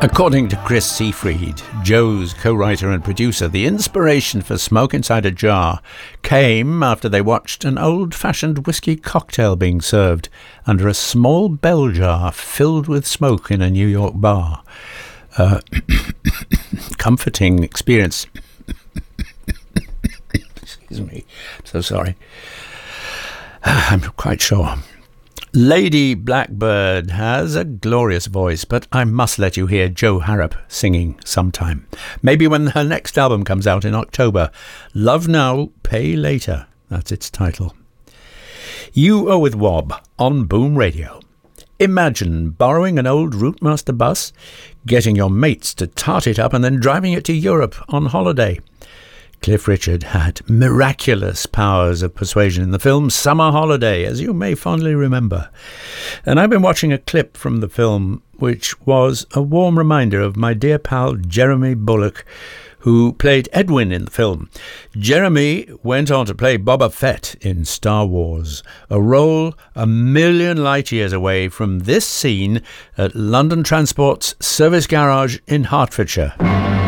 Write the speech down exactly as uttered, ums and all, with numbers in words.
According to Chris Seafried, Joe's co-writer and producer, the inspiration for Smoke Inside a Jar came after they watched an old-fashioned whiskey cocktail being served under a small bell jar filled with smoke in a New York bar. Uh, comforting experience. Excuse me. I'm so sorry. I'm quite sure. Lady Blackbird has a glorious voice, but I must let you hear Joe Harrop singing sometime. Maybe when her next album comes out in October. Love Now, Pay Later. That's its title. You Are With Wob on Boom Radio. Imagine borrowing an old Routemaster bus, getting your mates to tart it up and then driving it to Europe on holiday. Cliff Richard had miraculous powers of persuasion in the film Summer Holiday, as you may fondly remember. And I've been watching a clip from the film, which was a warm reminder of my dear pal Jeremy Bulloch, who played Edwin in the film. Jeremy went on to play Boba Fett in Star Wars, a role a million light years away from this scene at London Transport's service garage in Hertfordshire.